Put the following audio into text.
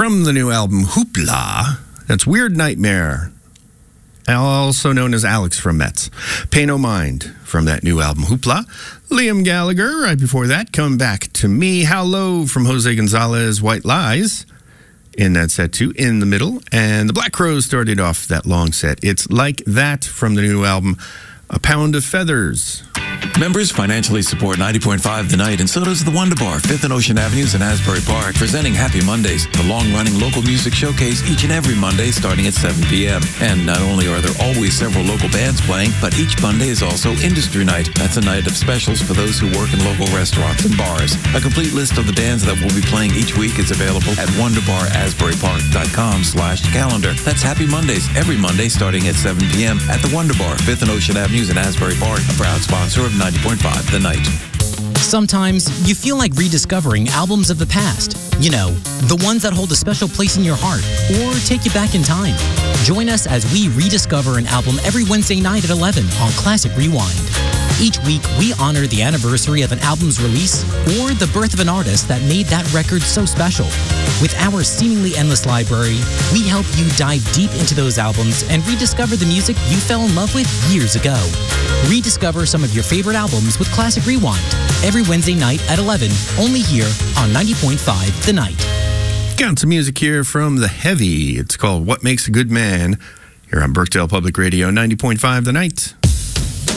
From the new album Hoopla, that's Weird Nightmare, also known as Alex from Metz. Pay No Mind from that new album Hoopla. Liam Gallagher, right before that, Come Back to Me. How Low from Jose Gonzalez, White Lies. In that set too, in the middle. And the Black Crowes started off that long set. It's Like That from the new album A Pound of Feathers. Members financially support 90.5 The Night, and so does the Wonder Bar, 5th and Ocean Avenues in Asbury Park, presenting Happy Mondays, the long-running local music showcase each and every Monday starting at 7 p.m. And not only are there always several local bands playing, but each Monday is also Industry Night. That's a night of specials for those who work in local restaurants and bars. A complete list of the bands that will be playing each week is available at wonderbarasburypark.com/calendar. That's Happy Mondays, every Monday starting at 7 p.m. at the Wonder Bar, 5th and Ocean Avenues in Asbury Park, a proud sponsor of 90.5 The Night. Sometimes you feel like rediscovering albums of the past. You know, the ones that hold a special place in your heart or take you back in time. Join us as we rediscover an album every Wednesday night at 11 on Classic Rewind. Each week, we honor the anniversary of an album's release or the birth of an artist that made that record so special. With our seemingly endless library, we help you dive deep into those albums and rediscover the music you fell in love with years ago. Rediscover some of your favorite albums with Classic Rewind every Wednesday night at 11, only here on 90.5 The Night. Got some music here from The Heavy. It's called What Makes a Good Man here on Birkdale Public Radio, 90.5 The Night.